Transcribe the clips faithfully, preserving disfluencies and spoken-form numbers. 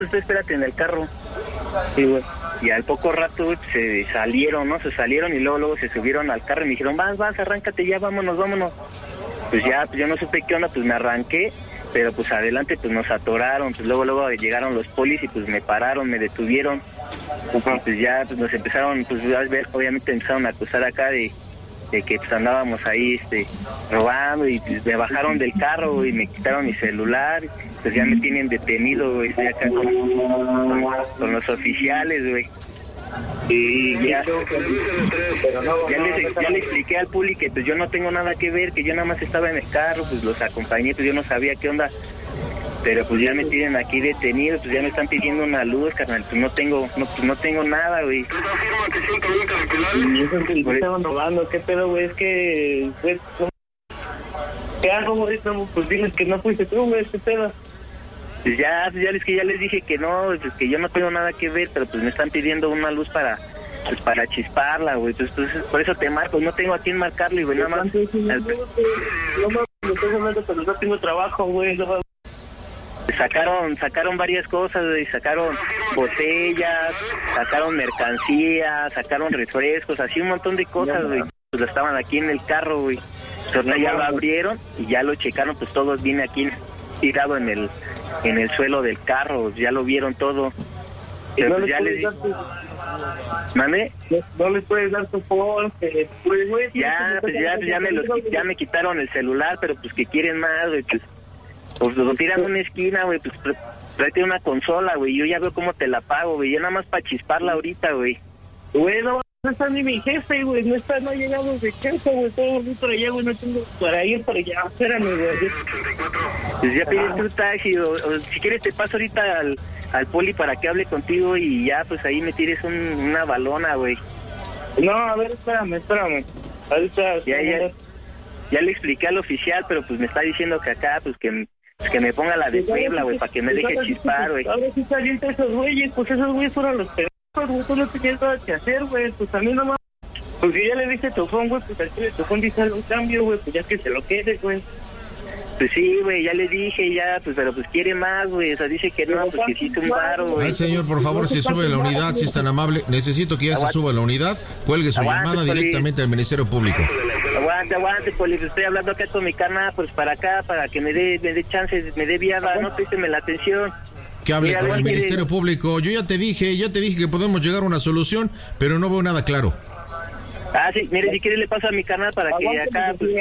usted espérate en el carro. Sí, güey. Y al poco rato, güey, se salieron, ¿no? Se salieron y luego, luego se subieron al carro y me dijeron, vas, vas, arráncate ya, vámonos, vámonos. Pues ya, pues yo no supe qué onda, pues me arranqué, pero pues adelante pues nos atoraron, pues luego, luego llegaron los polis y pues me pararon, me detuvieron. Uh-huh. Y pues ya pues nos empezaron, pues a ver, obviamente empezaron a acusar acá de, de que pues andábamos ahí, este, robando y pues, me bajaron del carro y me quitaron mi celular. Pues ya me tienen detenido, güey, estoy acá con, con, con los oficiales, güey. Y ya, ya, les, ya le expliqué al puli que pues yo no tengo nada que ver, que yo nada más estaba en el carro, pues los acompañé, pues yo no sabía qué onda. Pero pues ya me tienen aquí detenido, pues ya me están pidiendo una luz, carnal, pues no tengo, no, pues no tengo nada, güey. Y eso es que me estaban robando, qué pedo, güey, es que, güey, ¿qué hago, güey? Pues diles que no fuiste tú, güey, qué pedo. Pues ya, pues ya les que ya les dije que no, pues que yo no tengo nada que ver, pero pues me están pidiendo una luz para, pues para chisparla, güey. Pues, pues por eso te marco, no tengo a quién marcarle, güey, nada más. No mames, no estoy hablando, pero no tengo trabajo, güey. No, sacaron, sacaron varias cosas, güey, sacaron botellas, sacaron mercancía, sacaron refrescos, así un montón de cosas, güey. Pues estaban aquí en el carro, güey. Entonces ya lo abrieron y ya lo checaron, pues todos viene aquí tirado en el en el suelo del carro, ya lo vieron todo. Pero no pues ya les dije, ¿mande? No les puedes dar tu phone, eh, pues, güey, ya, pues ya, ya me los, ya me quitaron el celular, pero pues que quieren más, güey, pues, pues lo tiran a una esquina, güey, pues tráete una consola, güey, yo ya veo cómo te la pago, güey, ya nada más para chisparla ahorita, güey. Güey, no, no está ni mi jefe, güey, no está, no ha llegado de casa, güey, todo muy por allá, güey, no tengo para ir para allá, espérame, güey. Pues ya pediste un taxi, o, o si quieres te paso ahorita al, al poli para que hable contigo y ya, pues ahí me tires un, una balona, güey. No, a ver, espérame, espérame. Ahorita... Ya, ya, ya le expliqué al oficial, pero pues me está diciendo que acá, pues que... Pues que me ponga la de Puebla, güey, para que me deje chispar, güey. Ahora sí se avienta esos güeyes, pues esos güeyes fueron los pedazos, güey, tú no tenías nada que hacer, güey, pues a mí nomás. Pues si ya le diste tu phone, güey, pues al que le tu phone dice un cambio, güey, pues ya que se lo quede, güey. Pues sí, güey, ya le dije, ya, pues, pero pues quiere más, güey, o sea, dice que no, pues que hiciste un paro, güey. Ay, señor, por favor, si sube la unidad, si es tan amable, necesito que ya se suba la unidad, cuelgue su aguante, llamada poli. directamente al Ministerio Público. Aguante, aguante, poli, pues estoy hablando acá con mi carnal, pues para acá, para que me dé, me dé chance, me dé viada, no présteme la atención. Que hable Mira, con el quiere... Ministerio Público, yo ya te dije, ya te dije que podemos llegar a una solución, pero no veo nada claro. Ah, sí, mire, si quiere le paso a mi canal para que acá... Pues...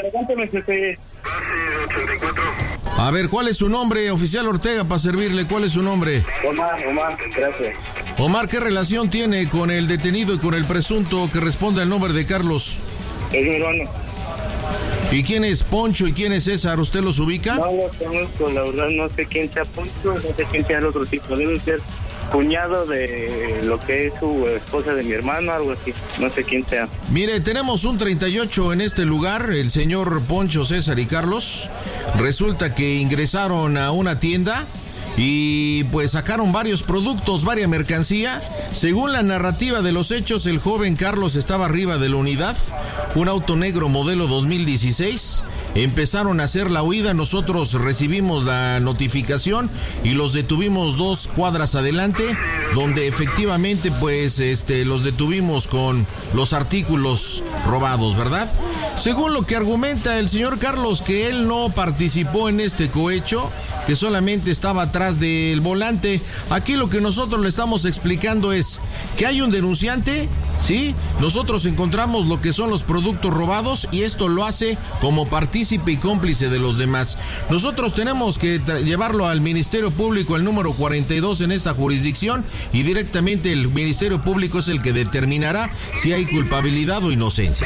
A ver, ¿cuál es su nombre, oficial Ortega, para servirle? ¿Cuál es su nombre? Omar, Omar, gracias. Omar, ¿qué relación tiene con el detenido y con el presunto que responde al nombre de Carlos? Es mi hermano. ¿Y quién es Poncho y quién es César? ¿Usted los ubica? No los conozco, la verdad, no sé quién sea Poncho, no sé quién sea el otro tipo, debe ser cuñado de lo que es su esposa de mi hermano, algo así, no sé quién sea. Mire, tenemos un treinta y ocho en este lugar, el señor Poncho, César y Carlos. Resulta que ingresaron a una tienda y pues sacaron varios productos, varias mercancía. Según la narrativa de los hechos, el joven Carlos estaba arriba de la unidad, un auto negro modelo dos mil dieciséis. Empezaron a hacer la huida, nosotros recibimos la notificación y los detuvimos dos cuadras adelante, donde efectivamente pues este los detuvimos con los artículos robados, ¿verdad? Según lo que argumenta el señor Carlos, que él no participó en este cohecho, que solamente estaba atrás del volante. Aquí lo que nosotros le estamos explicando es que hay un denunciante, ¿sí? Nosotros encontramos lo que son los productos robados y esto lo hace como partícipe y cómplice de los demás. Nosotros tenemos que tra- llevarlo al Ministerio Público, el número cuarenta y dos en esta jurisdicción, y directamente el Ministerio Público es el que determinará si hay culpabilidad o inocencia.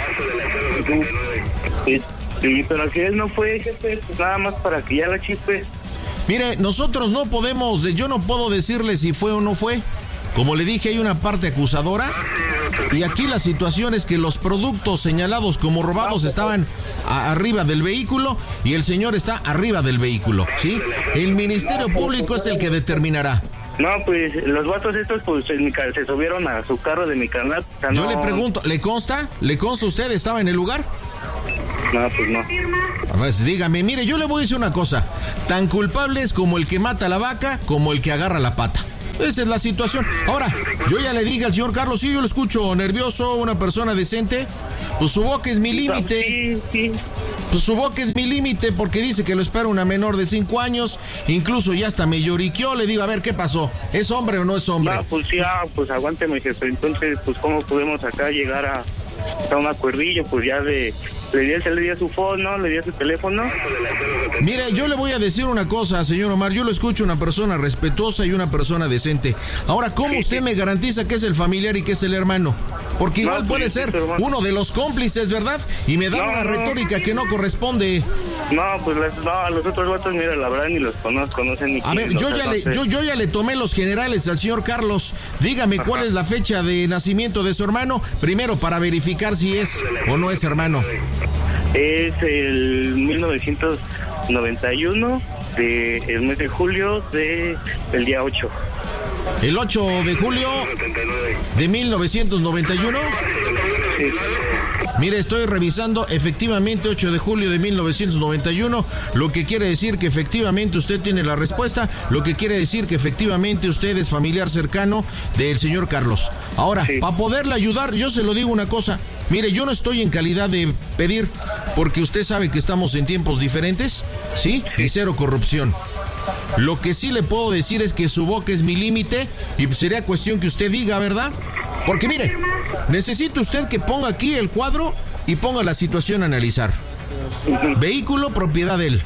Sí, sí, pero si él no fue, jefe, pues nada más para que ya la chispe. Mire, nosotros no podemos, yo no puedo decirle si fue o no fue. Como le dije, hay una parte acusadora y aquí la situación es que los productos señalados como robados estaban a, arriba del vehículo y el señor está arriba del vehículo, ¿sí? El Ministerio Público es el que determinará. No, pues los vatos estos pues se, se subieron a su carro de mi canal. O sea, Yo no... le pregunto, ¿le consta? ¿Le consta usted? ¿Estaba en el lugar? No, pues no. Pues dígame, mire, yo le voy a decir una cosa. Tan culpable es como el que mata la vaca como el que agarra la pata. Esa es la situación. Ahora, yo ya le dije al señor Carlos, sí, yo lo escucho nervioso, una persona decente, pues su boca es mi límite. Sí, sí. Pues su boca es mi límite porque dice que lo espera una menor de cinco años, incluso ya hasta me lloriqueó, le digo, a ver, ¿qué pasó? ¿Es hombre o no es hombre? No, pues ya, pues aguánteme, jefe, entonces, pues cómo podemos acá llegar a, a un acuerdillo, pues ya de... Le di, le di su phone, ¿no? Le di su teléfono. Mire, yo le voy a decir una cosa, señor Omar, yo lo escucho una persona respetuosa y una persona decente. Ahora, ¿cómo sí, usted sí. me garantiza que es el familiar y que es el hermano? Porque igual no, puede sí, ser uno de los cómplices, ¿verdad? Y me da no, una no. retórica que no corresponde. No, pues no, a los otros vatos, mira, la verdad ni los conozco, no sé ni A ver, yo ya, le, yo, yo ya le tomé los generales al señor Carlos. Dígame Ajá. cuál es la fecha de nacimiento de su hermano, primero para verificar si es o no es hermano. Es el mil novecientos noventa y uno, de, el mes de julio, de el día ocho. ¿El ocho de julio de mil novecientos noventa y uno? Sí. Mire, estoy revisando, efectivamente ocho de julio de mil novecientos noventa y uno, lo que quiere decir que efectivamente usted tiene la respuesta, lo que quiere decir que efectivamente usted es familiar cercano del señor Carlos. Ahora, sí. para poderle ayudar, yo se lo digo una cosa, mire, yo no estoy en calidad de pedir, porque usted sabe que estamos en tiempos diferentes, ¿sí? sí. Y cero corrupción. Lo que sí le puedo decir es que su boca es mi límite y sería cuestión que usted diga, ¿verdad? Porque mire, necesita usted que ponga aquí el cuadro y ponga la situación a analizar. Vehículo, propiedad de él.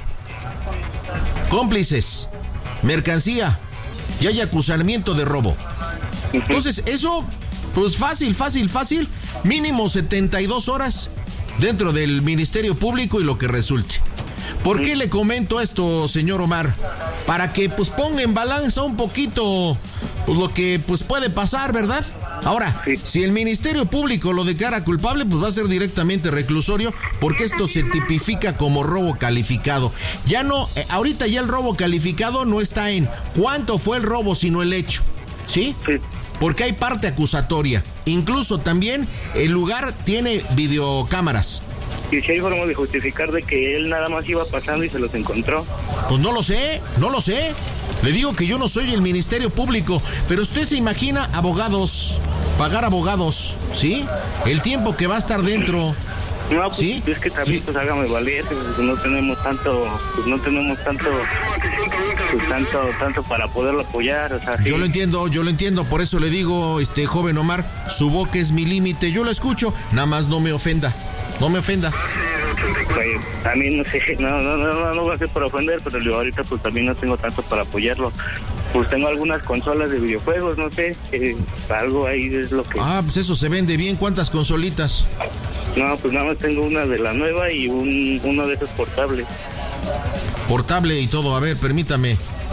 Cómplices, mercancía y hay acusamiento de robo. Entonces, eso, pues fácil, fácil, fácil, mínimo setenta y dos horas dentro del Ministerio Público y lo que resulte. ¿Por qué le comento esto, señor Omar? Para que pues ponga en balanza un poquito pues, lo que pues puede pasar, ¿verdad? Ahora, sí. si el Ministerio Público lo declara culpable, pues va a ser directamente reclusorio, porque esto se tipifica como robo calificado. Ya no, eh, ahorita ya el robo calificado no está en cuánto fue el robo, sino el hecho, ¿sí? Sí. Porque hay parte acusatoria. Incluso también el lugar tiene videocámaras. ¿Y si hay forma de justificar de que él nada más iba pasando y se los encontró? Pues no lo sé, no lo sé. Le digo que yo no soy el Ministerio Público, pero usted se imagina abogados, pagar abogados, ¿sí? El tiempo que va a estar dentro. No, pues ¿sí? es que también, sí. pues hágame valer, pues no tenemos tanto, pues no tenemos tanto, pues tanto, tanto para poderlo apoyar, o sea, sí. Yo lo entiendo, yo lo entiendo, por eso le digo, este joven Omar, su boca es mi límite, yo lo escucho, nada más no me ofenda. No me ofenda. Pues también no sé, no, no, no, no, no voy a hacer por ofender, pero yo ahorita pues también no tengo tanto para apoyarlo. Pues tengo algunas consolas de videojuegos, no sé, eh, algo ahí es lo que... Ah, pues eso se vende bien, ¿cuántas consolitas? No, pues nada más tengo una de la nueva y un uno de esos portables. Portable y todo, a ver, permítame.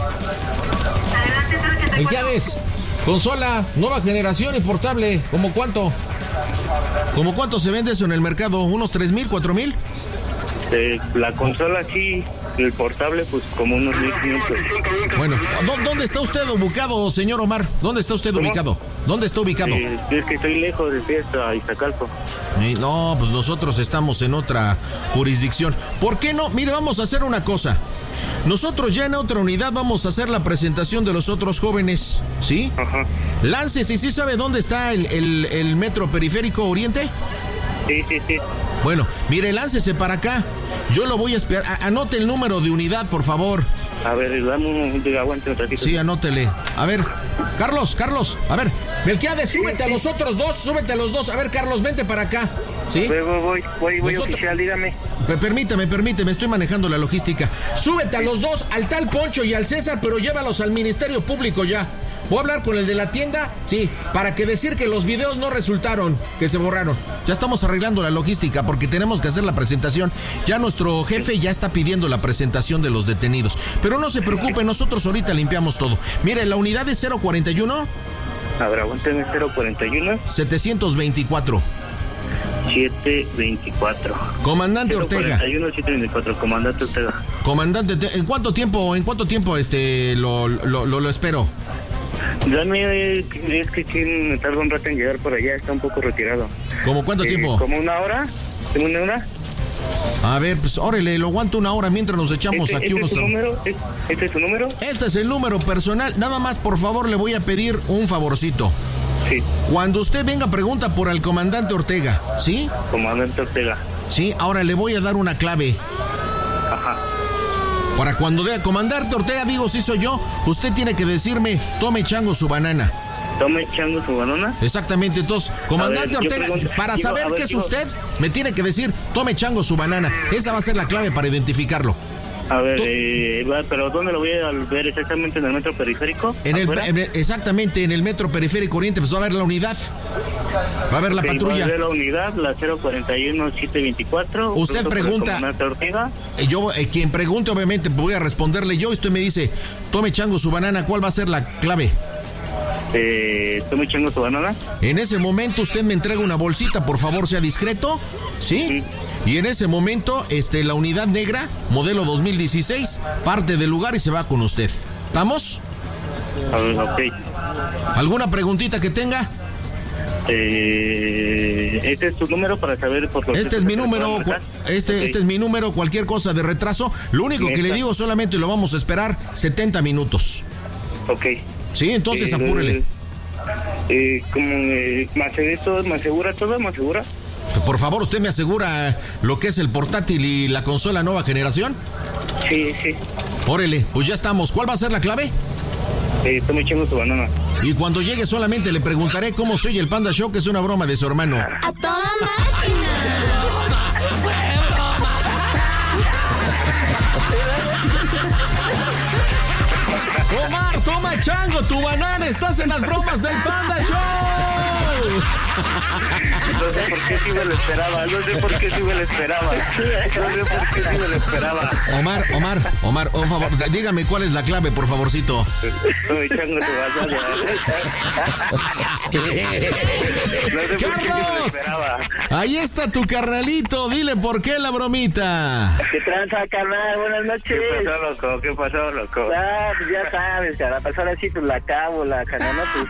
¿En qué ves? Consola, nueva generación y portable, ¿cómo cuánto? ¿Cómo cuánto se vende eso en el mercado? ¿Unos tres mil, cuatro mil? Eh, la consola sí, el portable pues como unos mil quinientos. Bueno, ¿dónde está usted ubicado, señor Omar? ¿Dónde está usted ¿Cómo? ubicado? ¿Dónde está ubicado? Eh, es que estoy lejos de Fiesta, Iztacalco. Eh, no, pues nosotros estamos en otra jurisdicción. ¿Por qué no? Mire, vamos a hacer una cosa. Nosotros ya en otra unidad vamos a hacer la presentación de los otros jóvenes, ¿sí? Ajá. Láncese, ¿y sí sabe dónde está el, el, el metro periférico Oriente? Sí, sí, sí. Bueno, mire, láncese para acá. Yo lo voy a esperar. A- anote el número de unidad, por favor. A ver, dame un aguante un ratito. Sí, anótele. A ver, Carlos, Carlos, a ver. Melquiades, Sí, súbete a sí. los otros dos, súbete a los dos. A ver, Carlos, vente para acá. ¿Sí? Voy, voy, voy, voy, voy Nosotros- oficial, dígame. P- Permítame, permíteme, estoy manejando la logística. Súbete a los dos, al tal Poncho y al César, pero llévalos al Ministerio Público ya. Voy a hablar con el de la tienda, sí, para que decir que los videos no resultaron, que se borraron. Ya estamos arreglando la logística porque tenemos que hacer la presentación. Ya nuestro jefe ya está pidiendo la presentación de los detenidos. Pero no se preocupe, nosotros ahorita limpiamos todo. Mire, la unidad es cero cuarenta y uno. A ver, aguánteme, cero cuarenta y uno, setecientos veinticuatro. setecientos veinticuatro. Comandante Ortega. cero cuarenta y uno, setecientos veinticuatro, comandante Ortega. Comandante, ¿en cuánto tiempo, en cuánto tiempo este lo, lo, lo, lo espero? Dame, es que sí, me tarda un rato en llegar por allá, está un poco retirado. ¿Cómo cuánto Eh, tiempo? ¿Como una hora? ¿Como una hora? A ver, pues órale, lo aguanto una hora mientras nos echamos ¿Este, aquí este unos... es su número? ¿Este es su número? Este es el número personal. Nada más, por favor, le voy a pedir un favorcito. Sí. Cuando usted venga, pregunta por el comandante Ortega, ¿sí? Comandante Ortega. Sí, ahora le voy a dar una clave. Ajá. Para cuando diga comandante Ortega, digo, sí soy yo, usted tiene que decirme, tome chango su banana. ¿Tome chango su banana? Exactamente, entonces, comandante ver, Ortega, pregunto, para digo, saber ver, qué es digo, usted, me tiene que decir, tome chango su banana. Esa va a ser la clave para identificarlo. A ver, Tú- eh, va, pero ¿dónde lo voy a ver exactamente? ¿En el metro periférico? En el, ¿Afuera? en el- exactamente, en el metro periférico oriente, pues va a ver la unidad, va a ver la Ok, patrulla. va a ver la unidad, la cero cuarenta y uno siete veinticuatro. Usted Pregunto por el pregunta- comandante Ortega. Eh, Yo, eh, quien pregunte, obviamente, voy a responderle yo. Y usted me dice, tome chango su banana, ¿cuál va a ser la clave? Eh, ¿Tome chango su banana? En ese momento usted me entrega una bolsita, por favor, sea discreto, ¿sí? Y en ese momento, este, la unidad negra, modelo dos mil dieciséis, parte del lugar y se va con usted. ¿Estamos? A ver, ok. ¿Alguna preguntita que tenga? Eh, ¿Este es tu número para saber por qué? Este es mi número, cua- este, Ok. este es mi número, cualquier cosa de retraso. Lo único que le Neta. digo, solamente lo vamos a esperar setenta minutos. Ok. Sí, entonces Eh, apúrele. Eh, como eh, me asegura todo, me asegura todo, me asegura. Por favor, usted me asegura lo que es el portátil y la consola nueva generación. Sí, sí. Órale, pues ya estamos. ¿Cuál va a ser la clave? Eh, tome chango su banana. Y cuando llegue solamente le preguntaré cómo se oye el Panda Show, que es una broma de su hermano. ¡A toda máquina! Omar, toma chango, tu banana, estás en las bromas del Panda Show. No sé por qué sí me lo esperaba, no sé por qué sí me lo esperaba. No sé por qué sí me lo esperaba. Omar, Omar, Omar, por favor, dígame cuál es la clave, por favorcito. Tome chango su banana. No sé por qué sí me lo ¡Carlos! esperaba. Ahí está tu carnalito, dile por qué la bromita. ¿Qué tranza, carnal? Buenas noches. ¿Qué pasó, loco? ¿Qué pasó, loco? Ah, pues ya sabes, cara. Pues ahora sí, pues la cabo, la canana, pues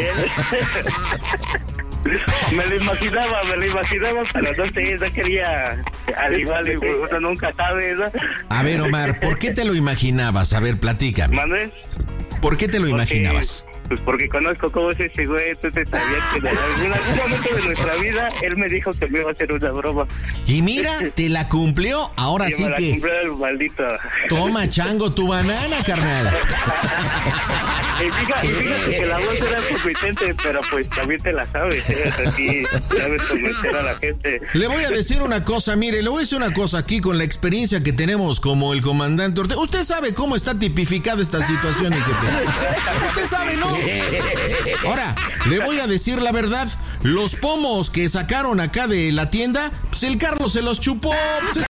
bien. Me lo imaginaba, me lo imaginaba, pero no sé, no quería. Al igual, uno nunca sabe, ¿no? A ver, Omar, ¿por qué te lo imaginabas? A ver, platícame. ¿Manuel? ¿Por qué te lo imaginabas? Pues porque conozco cómo es ese güey, entonces sabía que en algún, en algún momento de nuestra vida él me dijo que me iba a hacer una broma. Y mira, te la cumplió, ahora Y sí me la que... cumplió el maldito. Toma, chango, tu banana, carnal. Y fíjate, y fíjate que la voz era competente, pero pues también te la sabes, ¿eh? O sea, sí, sabes convencer a la gente. Le voy a decir una cosa, mire, le voy a decir una cosa aquí con la experiencia que tenemos como el comandante Ortega. Usted sabe cómo está tipificada esta situación, mi jefe. Usted sabe, ¿no? Ahora, le voy a decir la verdad. Los pomos que sacaron acá de la tienda, pues el Carlos se los chupó. Pues,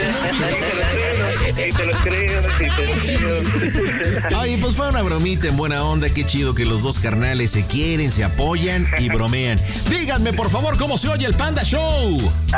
Sí, te lo creo, sí, te lo creo. ay, pues fue una bromita en buena onda. Qué chido que los dos carnales se quieren, se apoyan y bromean. Díganme, por favor, cómo se oye el Panda Show. A